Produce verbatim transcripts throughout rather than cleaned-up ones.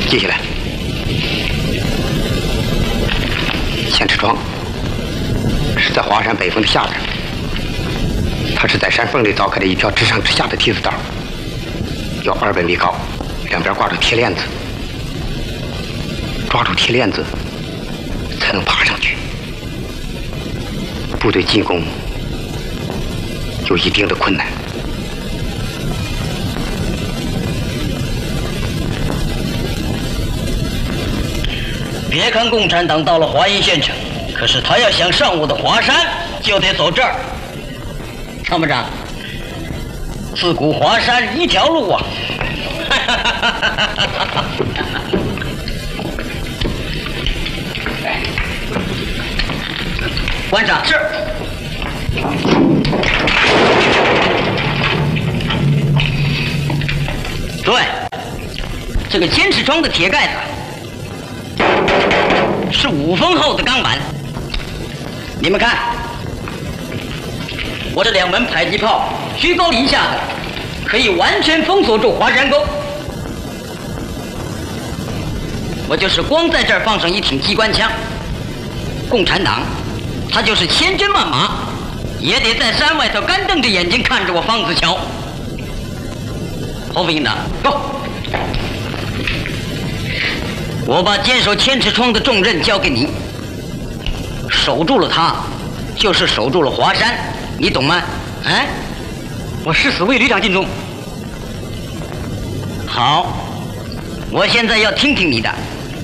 接下来，千尺庄是在华山北峰的下边，它是在山缝里凿开的一条直上直下的梯子道，有二百米高，两边挂着铁链子，抓住铁链子才能爬上去。部队进攻有一定的困难。 别看共产党到了华阴县城，可是他要想上我的华山，就得走这儿。参谋长，自古华山一条路啊！馆长是。对，这个千尺窗的铁盖子是五分厚的钢板。你们看，我这两门迫击炮居高临下的，可以完全封锁住华山沟。我就是光在这儿放上一挺机关枪，共产党他就是千军万马，也得在山外头干瞪着眼睛看着我方子桥。侯副营长，go！我把坚守千尺窗的重任交给你，守住了它，就是守住了华山，你懂吗？啊？ 我誓死为旅长尽忠。 好，我现在要听听你的，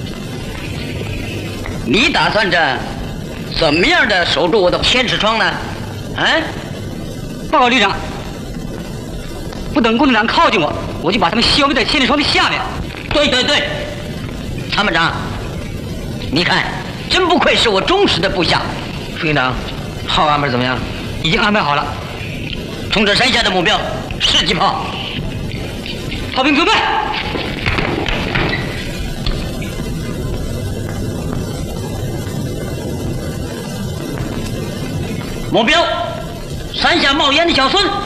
你打算着怎么样的守住我的千尺窗呢？啊？ 报告旅长，不等共产党靠近我，我就把他们消灭在千尺窗的下面。 对对对。参谋长，你看，真不愧是我忠实的部下。 副营长，炮安排怎么样？已经安排好了。 冲着山下的目标，射击炮。 炮兵准备。 目标，山下冒烟的小孙。